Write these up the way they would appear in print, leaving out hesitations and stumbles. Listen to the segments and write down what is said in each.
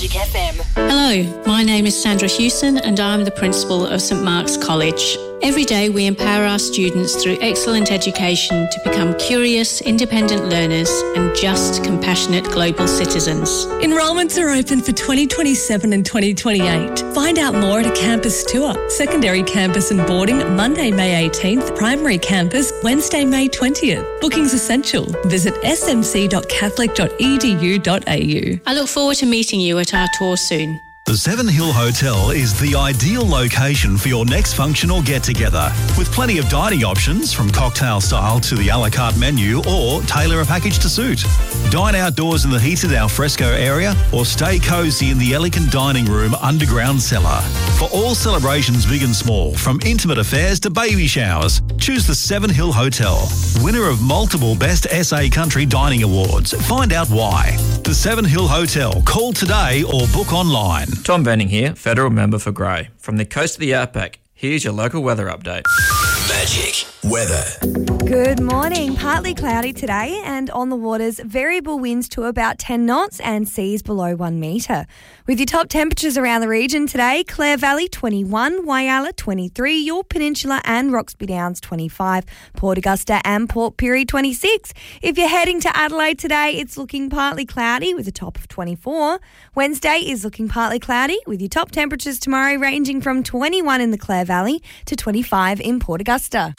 Magic FM. Hello, my name is Sandra Hewson and I'm the Principal of St Mark's College. Every day we empower our students through excellent education to become curious, independent learners and just, compassionate global citizens. Enrolments are open for 2027 and 2028. Find out more at a campus tour. Secondary campus and boarding Monday, May 18th. Primary campus Wednesday, May 20th. Bookings essential. Visit smc.catholic.edu.au. I look forward to meeting you at our tour soon. The Seven Hill Hotel is the ideal location for your next function or get-together, with plenty of dining options from cocktail style to the a la carte menu or tailor a package to suit. Dine outdoors in the heated alfresco area or stay cosy in the elegant dining room underground cellar. For all celebrations big and small, from intimate affairs to baby showers, choose the Seven Hill Hotel, winner of multiple Best SA Country Dining Awards. Find out why. The Seven Hill Hotel. Call today or book online. Tom Benning here, Federal Member for Grey. From the coast of the outback, here's your local weather update. Magic weather. Good morning. Partly cloudy today and on the waters, variable winds to about 10 knots and seas below 1 metre. With your top temperatures around the region today, Clare Valley 21, Whyalla 23, York Peninsula and Roxby Downs 25, Port Augusta and Port Pirie 26. If you're heading to Adelaide today, it's looking partly cloudy with a top of 24. Wednesday is looking partly cloudy with your top temperatures tomorrow ranging from 21 in the Clare Valley to 25 in Port Augusta.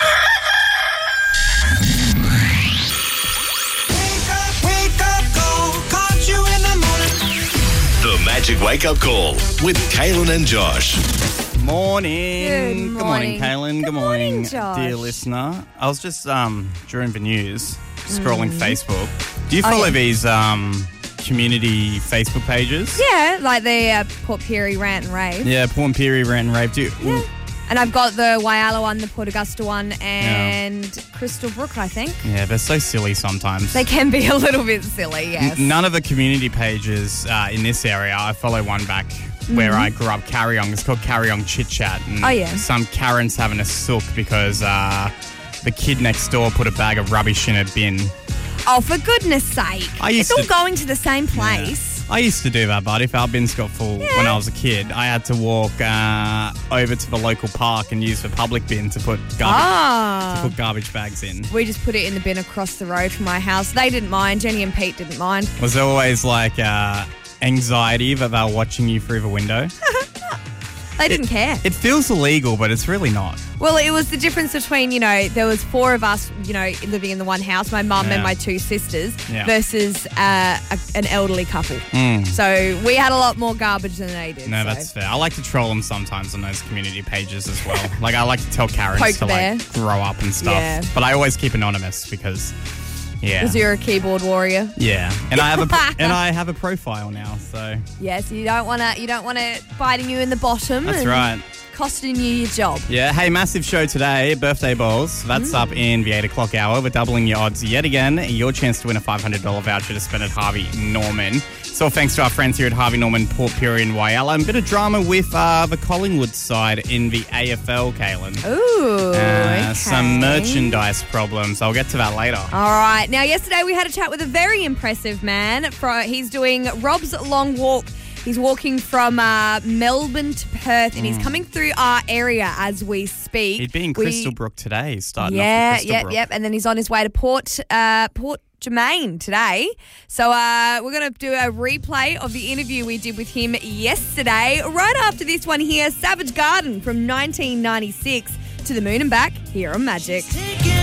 The Magic Wake Up Call with Kaylin and Josh. Morning. Good morning. Kaylin. Good morning, Josh. Dear listener. I was just during the news scrolling Facebook. Do you follow these community Facebook pages? Yeah, like the Port Pirie Rant and Rave. Yeah, Port Pirie Rant and Rave. Do you? Yeah. And I've got the Whyalla one, the Port Augusta one, and Crystal Brook, I think. Yeah, they're so silly sometimes. They can be a little bit silly, yes. None of the community pages in this area. I follow one back where I grew up, Carryong. It's called Carryong Chit Chat. And Oh, yeah. some Karen's having a sook because the kid next door put a bag of rubbish in a bin. Oh, for goodness sake. It's all going to the same place. I used to do that, but if our bins got full when I was a kid, I had to walk over to the local park and use the public bin to put garbage bags in. We just put it in the bin across the road from my house. They didn't mind. Jenny and Pete didn't mind. Was there always like anxiety that they were watching you through the window? They didn't care. It feels illegal, but it's really not. Well, it was the difference between, there was 4 of us, living in the one house, my mum and my 2 sisters, versus an elderly couple. So we had a lot more garbage than they did. No, that's fair. I like to troll them sometimes on those community pages as well. Like, I like to tell Karens to grow up and stuff. Yeah. But I always keep anonymous because... Yeah. Because you're a keyboard warrior. Yeah, and I have a profile now, so yes, you don't want it biting you in the bottom. That's right. Costing you your job. Yeah. Hey, massive show today, birthday balls. That's up in the 8 o'clock hour. We're doubling your odds yet again. Your chance to win a $500 voucher to spend at Harvey Norman. So thanks to our friends here at Harvey Norman, Port Pirie and Whyalla. And a bit of drama with the Collingwood side in the AFL, Kaylin. Ooh, okay. Some merchandise problems. I'll get to that later. All right. Now, yesterday we had a chat with a very impressive man. He's doing Rob's Long Walk. He's walking from Melbourne to Perth, and he's coming through our area as we speak. He'd be in Crystal Brook today, starting off with Crystal Brook. Yep. And then he's on his way to Port Germain today. So we're going to do a replay of the interview we did with him yesterday. Right after this one here, Savage Garden from 1996 to the moon and back here on Magic.